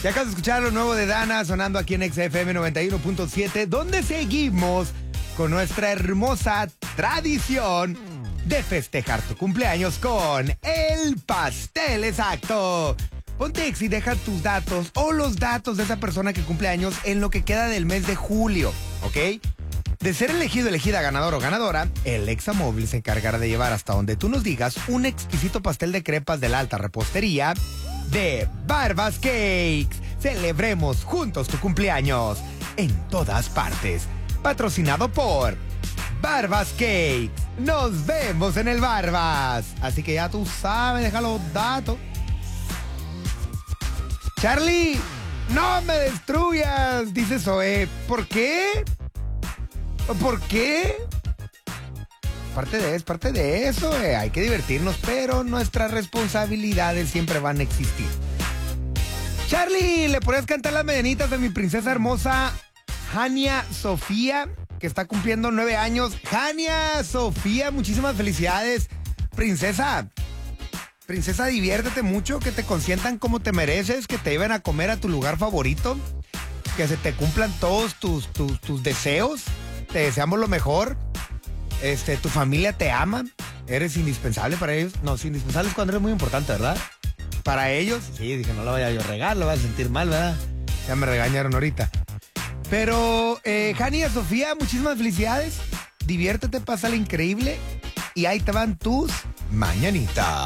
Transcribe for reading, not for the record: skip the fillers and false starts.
Ya acabas de escuchar lo nuevo de Dana sonando aquí en XFM 91.7, donde seguimos con nuestra hermosa tradición de festejar tu cumpleaños con el pastel exacto. Ponte Ex y deja tus datos o los datos de esa persona que cumple años en lo que queda del mes de julio, ¿ok? De ser elegida ganador o ganadora, el Examóvil se encargará de llevar hasta donde tú nos digas un exquisito pastel de crepas de la alta repostería de Barbas Cakes. Celebremos juntos tu cumpleaños en todas partes. Patrocinado por Barbas Cakes. Nos vemos en el Barbas. Así que ya tú sabes, deja los datos. Charlie, no me destruyas, dice Zoe. ¿Por qué? ¿Por qué? Parte de eso, hay que divertirnos, pero nuestras responsabilidades siempre van a existir. Charlie, ¿le podrías cantar las mañanitas de mi princesa hermosa, Jania Sofía, que está cumpliendo 9 años? Jania Sofía, muchísimas felicidades. Princesa, diviértete mucho, que te consientan como te mereces, que te lleven a comer a tu lugar favorito, que se te cumplan todos tus deseos. Te deseamos lo mejor. Tu familia te ama. Eres indispensable para ellos. No, indispensable es cuando eres muy importante, ¿verdad? Para ellos. Sí, dije, no la vaya yo a regar, lo vas a sentir mal, ¿verdad? Ya me regañaron ahorita. Pero, Jania Sofía, muchísimas felicidades. Diviértete, pásala increíble. Y ahí te van tus mañanitas.